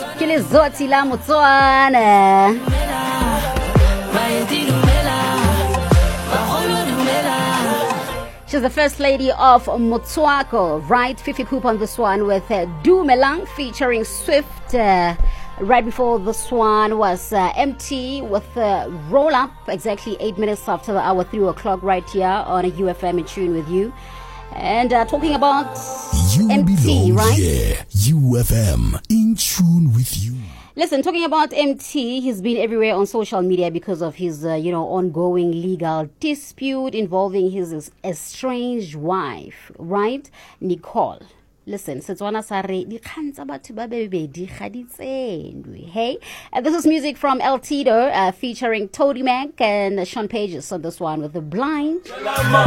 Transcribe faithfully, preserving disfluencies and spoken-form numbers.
Ke le zotsi la Motswana. She's the first lady of Motswako, right? Fifi Poop on this one with uh, Dumelang featuring Swift. Uh, right before this one was uh, M T with uh, Roll Up, exactly eight minutes after the hour, three o'clock right here on a U F M in tune with you. And uh, talking about you M T, belong, right? Yeah, U F M in tune with you. Listen, talking about M T, he's been everywhere on social media because of his, uh, you know, ongoing legal dispute involving his estranged wife, right? Nicole. Listen, Setswana sa re dikgang tsa batho ba bebedi ga di tsenwe. Hey, and this is music from El Tito uh, featuring Toady Mac and Sean Pages on this one with The Blind.